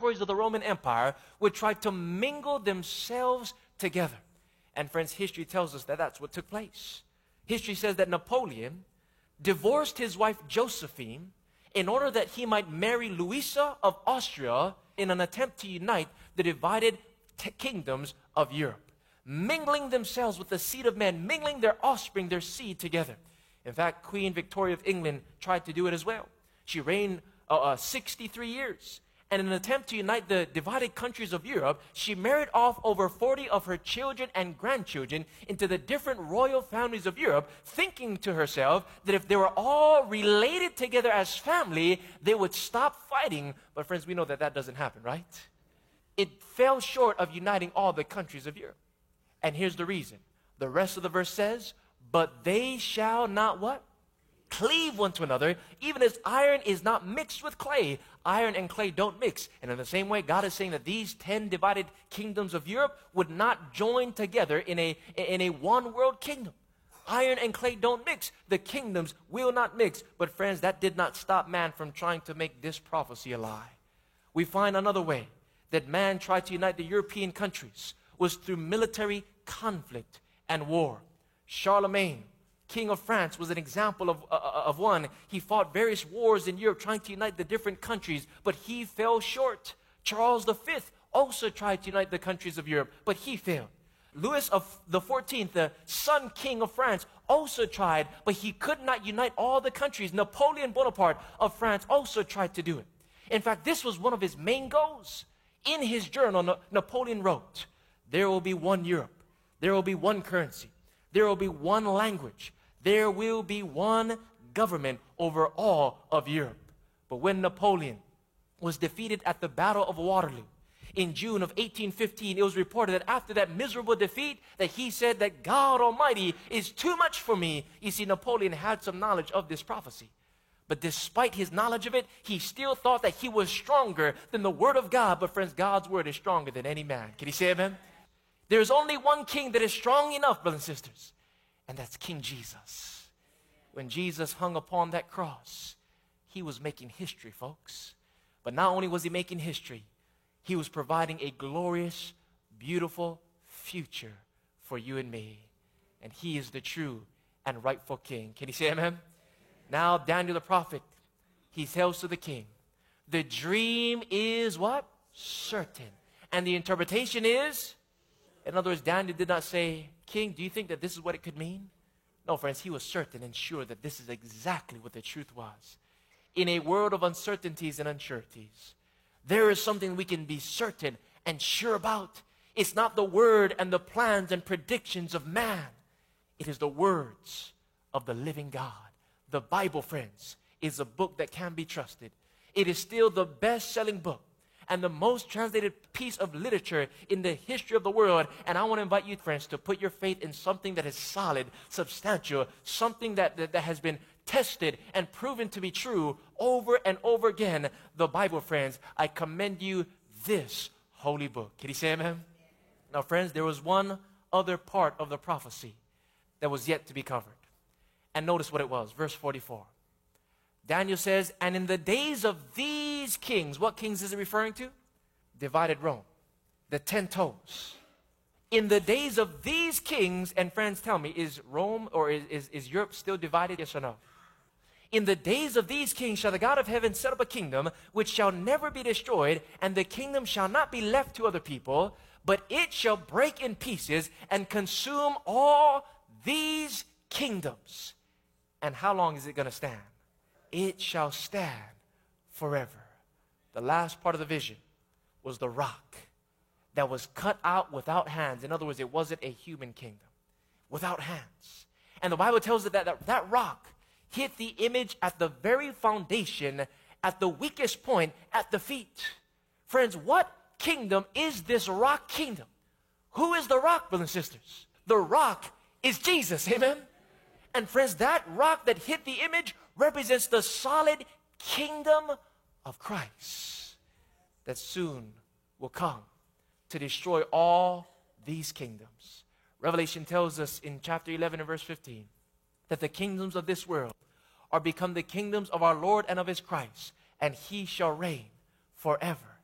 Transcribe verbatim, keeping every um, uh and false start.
territories of the Roman Empire would try to mingle themselves together. And friends, history tells us that that's what took place. History says that Napoleon divorced his wife Josephine in order that he might marry Louisa of Austria in an attempt to unite the divided t- kingdoms of Europe, mingling themselves with the seed of men, mingling their offspring, their seed together. In fact, Queen Victoria of England tried to do it as well. She reigned uh, uh, sixty-three years. And in an attempt to unite the divided countries of Europe, she married off over forty of her children and grandchildren into the different royal families of Europe, thinking to herself that if they were all related together as family, they would stop fighting. But friends, we know that that doesn't happen, right? It fell short of uniting all the countries of Europe. And here's the reason. The rest of the verse says, but they shall not what? Cleave one to another, even as iron is not mixed with clay. Iron and clay don't mix. And in the same way, God is saying that these ten divided kingdoms of Europe would not join together in a, in a one world kingdom. Iron and clay don't mix. The kingdoms will not mix. But friends, that did not stop man from trying to make this prophecy a lie. We find another way that man tried to unite the European countries was through military conflict and war. Charlemagne, King of France, was an example of, uh, of one. He fought various wars in Europe trying to unite the different countries, but he fell short. Charles the Fifth also tried to unite the countries of Europe, but he failed. Louis of the fourteenth, the son king of France, also tried, but he could not unite all the countries. Napoleon Bonaparte of France also tried to do it. In fact, this was one of his main goals. In his journal, Na- Napoleon wrote, there will be one Europe. There will be one currency. There will be one language. There will be one government over all of Europe. But when Napoleon was defeated at the Battle of Waterloo in June of eighteen fifteen, it was reported that after that miserable defeat, that he said that God Almighty is too much for me. You see, Napoleon had some knowledge of this prophecy. But despite his knowledge of it, he still thought that he was stronger than the Word of God. But friends, God's Word is stronger than any man. Can you say amen? There's only one king that is strong enough, brothers and sisters, and that's King Jesus. When Jesus hung upon that cross, he was making history, folks. But not only was he making history, he was providing a glorious, beautiful future for you and me. And he is the true and rightful king. Can you say amen? Now, Daniel the prophet, he tells to the king, the dream is what? Certain. And the interpretation is? In other words, Daniel did not say, King, do you think that this is what it could mean? No, friends, he was certain and sure that this is exactly what the truth was. In a world of uncertainties and unsureties, there is something we can be certain and sure about. It's not the word and the plans and predictions of man. It is the words of the living God. The Bible, friends, is a book that can be trusted. It is still the best-selling book and the most translated piece of literature in the history of the world. And I want to invite you, friends, to put your faith in something that is solid, substantial, something that, that, that has been tested and proven to be true over and over again. The Bible, friends, I commend you this holy book. Can you say amen? Now, friends, there was one other part of the prophecy that was yet to be covered. And notice what it was, verse forty-four. Daniel says, and in the days of these kings, what kings is it referring to? Divided Rome, the ten toes. In the days of these kings, and friends, tell me, is Rome or is, is, is Europe still divided, yes or no? In the days of these kings shall the God of heaven set up a kingdom which shall never be destroyed, and the kingdom shall not be left to other people, but it shall break in pieces and consume all these kingdoms. And how long is it going to stand? It shall stand forever. The last part of the vision was the rock that was cut out without hands. In other words, it wasn't a human kingdom. Without hands. And the Bible tells us that that, that rock hit the image at the very foundation, at the weakest point, at the feet. Friends, what kingdom is this rock kingdom? Who is the rock, brothers and sisters? The rock is Jesus, amen? And friends, that rock that hit the image represents the solid kingdom of Christ that soon will come to destroy all these kingdoms. Revelation tells us in chapter eleven and verse fifteen that the kingdoms of this world are become the kingdoms of our Lord and of his Christ, and he shall reign forever